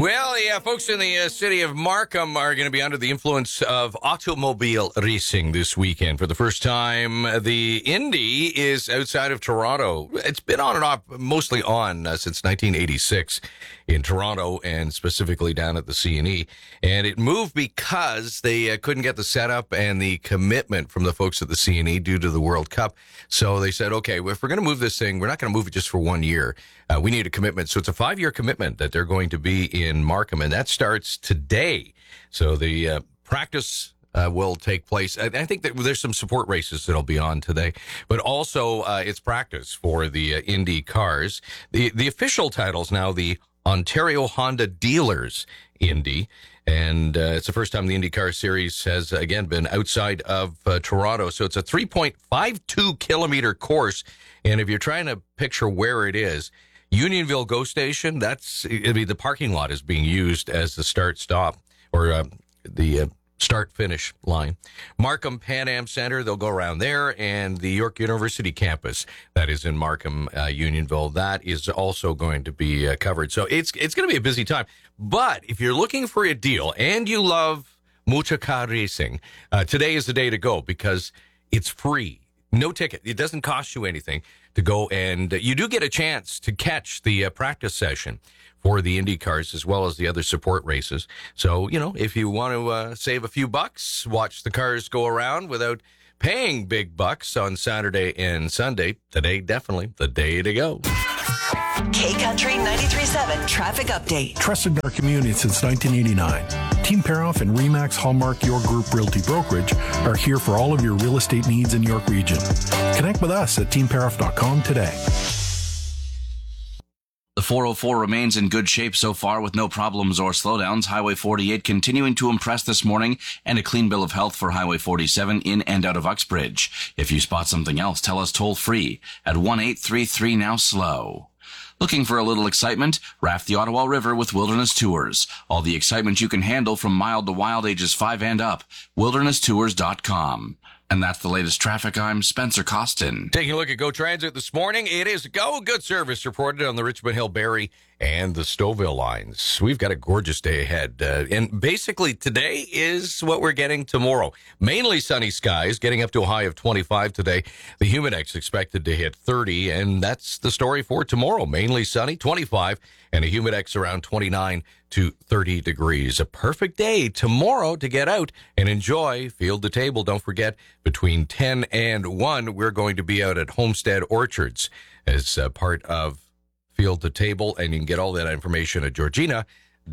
Well, yeah, folks in the city of Markham are going to be under the influence of automobile racing this weekend. For the first time, the Indy is outside of Toronto. It's been on and off, mostly on since 1986 in Toronto and specifically down at the C&E. And it moved because they couldn't get the setup and the commitment from the folks at the C&E due to the World Cup. So they said, okay, if we're going to move this thing, we're not going to move it just for 1 year. We need a commitment. So it's a 5-year commitment that they're going to be in Markham, and that starts today. So the practice will take place. I think that there's some support races that'll be on today, but also it's practice for the Indy cars. The official title is now the Ontario Honda Dealers Indy, and it's the first time the IndyCar Series has, again, been outside of Toronto. So it's a 3.52 kilometer course, and if you're trying to picture where it is, Unionville GO Station, the parking lot is being used as the start-stop, or the start-finish line. Markham Pan Am Center, they'll go around there, and the York University campus that is in Markham, Unionville, that is also going to be covered. So it's going to be a busy time. But if you're looking for a deal and you love Mucha Car Racing, today is the day to go because it's free. No ticket. It doesn't cost you anything to go, and you do get a chance to catch the practice session for the Indy cars as well as the other support races. So, if you want to save a few bucks, watch the cars go around without paying big bucks on Saturday and Sunday, today definitely the day to go. K-Country 93.7 Traffic Update. Trusted in our community since 1989. Team Paroff and Remax Hallmark York Group Realty Brokerage are here for all of your real estate needs in York Region. Connect with us at teamparoff.com today. The 404 remains in good shape so far with no problems or slowdowns. Highway 48 continuing to impress this morning, and a clean bill of health for Highway 47 in and out of Uxbridge. If you spot something else, tell us toll free at 1-833 now slow. Looking for a little excitement? Raft the Ottawa River with Wilderness Tours. All the excitement you can handle from mild to wild ages 5 and up. WildernessTours.com. And that's the latest traffic. I'm Spencer Costin. Taking a look at GO Transit this morning, it is GO Good Service reported on the Richmond Hill, Barrie, and the Stouffville lines. We've got a gorgeous day ahead. And basically today is what we're getting tomorrow. Mainly sunny skies, getting up to a high of 25 today. The Humidex expected to hit 30, and that's the story for tomorrow. Mainly sunny, 25, and a Humidex around 29 to 30 degrees. A perfect day tomorrow to get out and enjoy Field to Table. Don't forget, between 10 and 1, we're going to be out at Homestead Orchards as part of Field to Table, and you can get all that information at georgina.ca.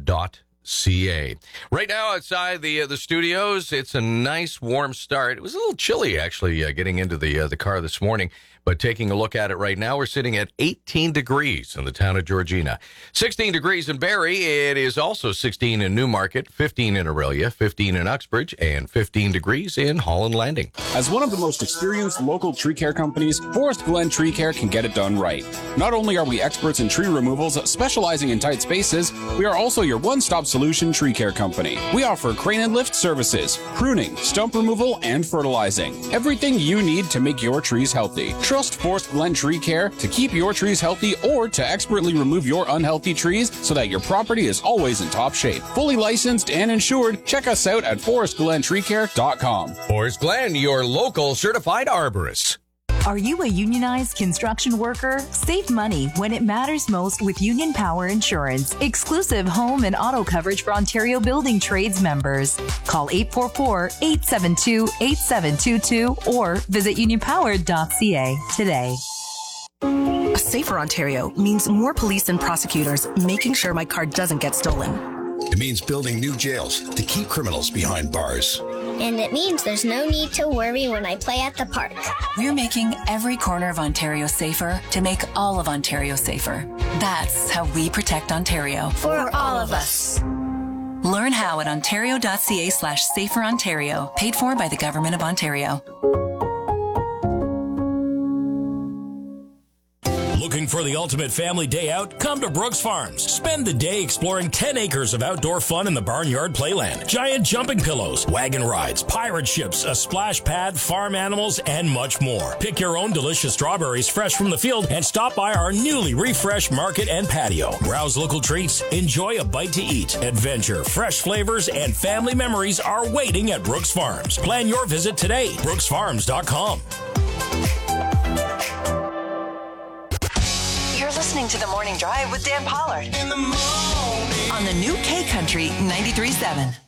Right now outside the studios, it's a nice warm start. It was a little chilly actually getting into the car this morning, but taking a look at it right now, we're sitting at 18 degrees in the town of Georgina. 16 degrees in Barrie. It is also 16 in Newmarket, 15 in Aurelia, 15 in Uxbridge, and 15 degrees in Holland Landing. As one of the most experienced local tree care companies, Forest Glen Tree Care can get it done right. Not only are we experts in tree removals, specializing in tight spaces, we are also your one-stop solution tree care company. We offer crane and lift services, pruning, stump removal, and fertilizing. Everything you need to make your trees healthy. Trust Forest Glen Tree Care to keep your trees healthy or to expertly remove your unhealthy trees so that your property is always in top shape. Fully licensed and insured, check us out at forestglentreecare.com. Forest Glen, your local certified arborist. Are you a unionized construction worker? Save money when it matters most with Union Power Insurance. Exclusive home and auto coverage for Ontario Building Trades members. Call 844-872-8722 or visit unionpower.ca today. A safer Ontario means more police and prosecutors making sure my car doesn't get stolen. It means building new jails to keep criminals behind bars. And it means there's no need to worry when I play at the park. We're making every corner of Ontario safer to make all of Ontario safer. That's how we protect Ontario. For all of us. Learn how at ontario.ca/saferontario. Paid for by the Government of Ontario. Looking for for the ultimate family day out? Come to Brooks Farms. Spend the day exploring 10 acres of outdoor fun in the barnyard playland. Giant jumping pillows, wagon rides, pirate ships, a splash pad, farm animals, and much more. Pick your own delicious strawberries fresh from the field and stop by our newly refreshed market and patio. Browse local treats, enjoy a bite to eat. Adventure, fresh flavors, and family memories are waiting at Brooks Farms. Plan your visit today. BrooksFarms.com. You're listening to The Morning Drive with Dan Pollard. In the morning. On the new K Country 93.7.